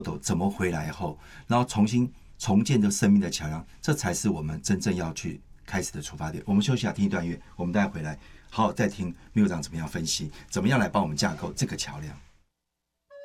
怎么回来后，然后重新重建这生命的桥梁，这才是我们真正要去开始的出发点。我们休息一下，听一段乐，我们待会回来好好再听秘书长怎么样分析，怎么样来帮我们架构这个桥梁。